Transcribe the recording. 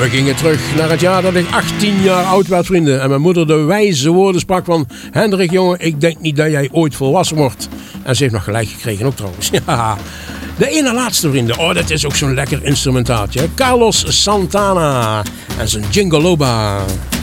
We gingen terug naar het jaar dat ik 18 jaar oud werd, vrienden. En mijn moeder de wijze woorden sprak van... Hendrik, jongen, ik denk niet dat jij ooit volwassen wordt. En ze heeft nog gelijk gekregen ook trouwens. Ja. De ene laatste, vrienden. Oh, dat is ook zo'n lekker instrumentaatje. Carlos Santana en zijn Jingle Loba.